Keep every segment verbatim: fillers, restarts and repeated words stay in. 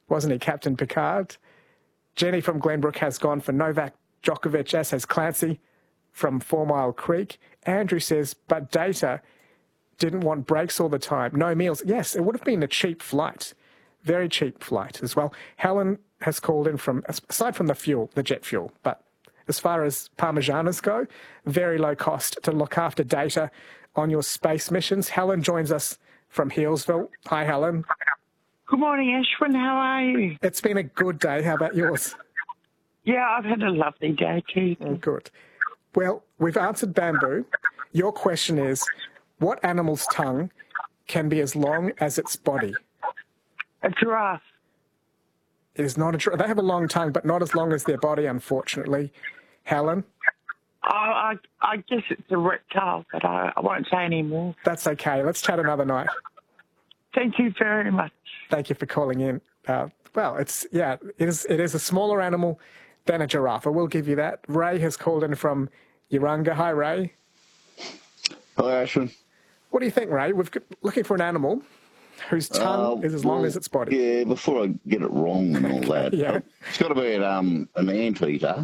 wasn't he, Captain Picard? Jenny from Glenbrook has gone for Novak Djokovic, as has Clancy from Four Mile Creek. Andrew says, but Data didn't want breaks all the time. No meals. Yes, it would have been a cheap flight. Very cheap flight as well. Helen has called in from, aside from the fuel, the jet fuel, but as far as Parmesanas go, very low cost to look after Data on your space missions. Helen joins us from Healesville. Hi, Helen. Good morning, Ashwin. How are you? It's been a good day. How about yours? Yeah, I've had a lovely day too. Oh, good. Well, we've answered bamboo. Your question is, what animal's tongue can be as long as its body? A giraffe. It is not a giraffe. They have a long tongue, but not as long as their body, unfortunately. Helen? Oh, I, I guess it's a reptile, but I, I won't say any more. That's okay. Let's chat another night. Thank you very much. Thank you for calling in. Uh, well, it's, yeah, it is, it is a smaller animal than a giraffe. I will give you that. Ray has called in from Urunga. Hi, Ray. Hi, Ashwin. What do you think, Ray? We're looking for an animal whose tongue uh, is as well, long as its body. Yeah, before I get it wrong and all that. Yeah. It's got to be an, um, an anteater.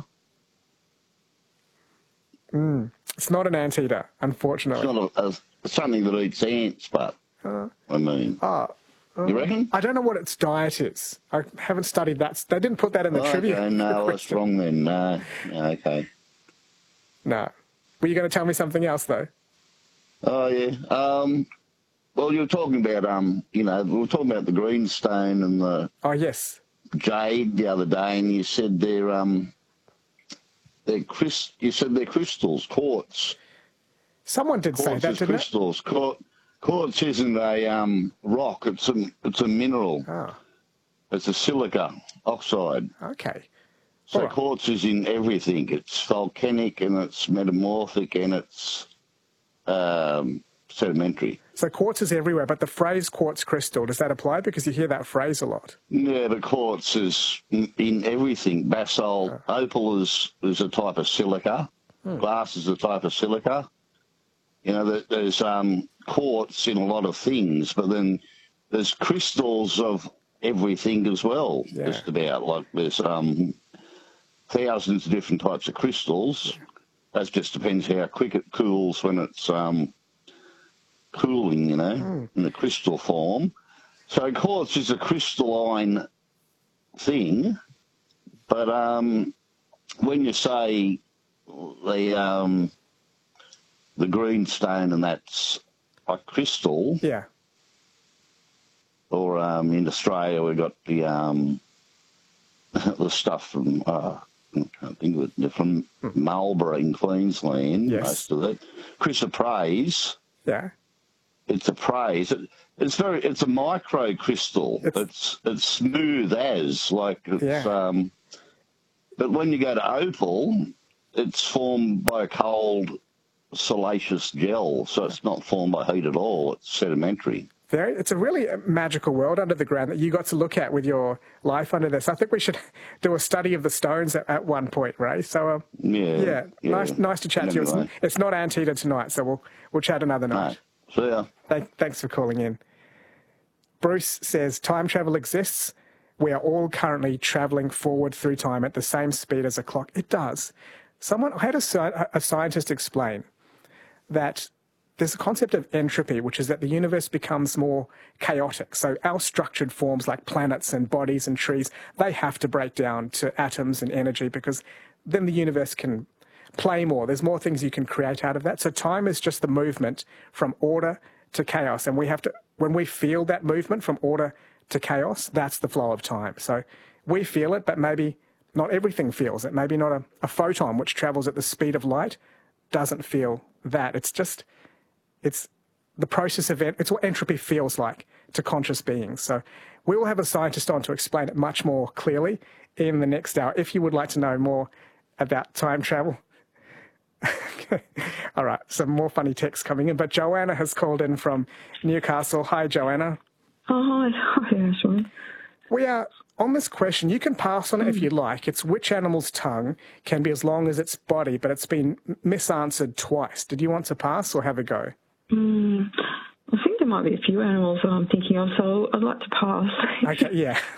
Mm. It's not an anteater, unfortunately. It's not a, a, something that eats ants, but, uh, I mean, uh, uh, you reckon? I don't know what its diet is. I haven't studied that. They didn't put that in the oh, trivia. Okay, no, that's wrong then. No, no, okay. No. Were you going to tell me something else, though? Oh, yeah. Um, well, you were talking about, um, you know, we were talking about the greenstone and the Oh, yes. jade the other day, and you said they're, um, they're crys- you said they're crystals, quartz. Someone did Quartz say that, is didn't crystals. Quartz, quartz isn't a um, rock, it's a, it's a mineral. it? Oh, It's a silica oxide. okay. So All right. quartz is in everything. It's volcanic and it's metamorphic and it's um, sedimentary. So quartz is everywhere, but the phrase quartz crystal, does that apply? Because you hear that phrase a lot. Yeah, but quartz is in, in everything. Basalt, Oh. opal is, is a type of silica. Hmm. Glass is a type of silica. You know, there- there's um, quartz in a lot of things, but then there's crystals of everything as well, Yeah. just about. Like there's um, thousands of different types of crystals. That just depends how quick it cools when it's um, cooling, you know, Mm. in the crystal form. So quartz is a crystalline thing, but um, when you say the um, the greenstone and that's a crystal, Yeah. or um, in Australia we've got the um, the stuff from uh, I can't think of it. They're from Marlborough in Queensland. Yes. Most of it. Chrysoprase. Yeah. It's a praise. It, it's very. It's a micro crystal. It's- It's it's smooth as like it's. Yeah. Um, but when you go to opal, it's formed by a cold, siliceous gel, so it's not formed by heat at all. It's sedimentary. Very, it's a really magical world under the ground that you got to look at with your life under this. I think we should do a study of the stones at, at one point, Ray. So, uh, Yeah. yeah, nice, nice to chat to you. It's, Anyway. it's not Anteater tonight, so we'll we'll chat another No. night. See ya. Thank, thanks for calling in. Bruce says time travel exists. We are all currently traveling forward through time at the same speed as a clock. It does. Someone, I had a, sci- a scientist explain that there's a concept of entropy, which is that the universe becomes more chaotic. So our structured forms like planets and bodies and trees, they have to break down to atoms and energy because then the universe can play more. There's more things you can create out of that. So time is just the movement from order to chaos. And we have to, when we feel that movement from order to chaos, that's the flow of time. So we feel it, but maybe not everything feels it. Maybe not a, a photon, which travels at the speed of light, doesn't feel that. It's just, it's the process of, it's what entropy feels like to conscious beings. So we will have a scientist on to explain it much more clearly in the next hour. If you would like to know more about time travel. Okay. All right, some more funny texts coming in. But Joanna has called in from Newcastle. Hi, Joanna. Oh, hi. Hi, Ashwin. We are on this question. You can pass on it if you like. It's which animal's tongue can be as long as its body, but it's been misanswered twice. Did you want to pass or have a go? Mm, I think there might be a few animals that I'm thinking of, so I'd like to pass. Okay, yeah.